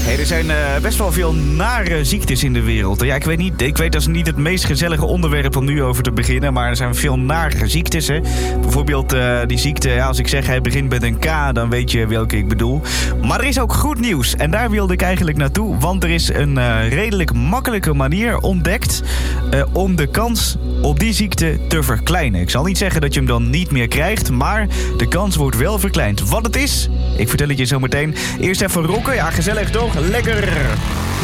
Hey, er zijn best wel veel nare ziektes in de wereld. Ja, ik weet dat is niet het meest gezellige onderwerp om nu over te beginnen, maar er zijn veel nare ziektes. Hè? Bijvoorbeeld die ziekte, als ik zeg hij begint met een K, dan weet je welke ik bedoel. Maar er is ook goed nieuws en daar wilde ik eigenlijk naartoe, want er is een redelijk makkelijke manier ontdekt om de kans op die ziekte te verkleinen. Ik zal niet zeggen dat je hem dan niet meer krijgt, maar de kans wordt wel verkleind. Wat het is, ik vertel het je zo meteen. Eerst even rocken, ja, gezellig toch? Lekker!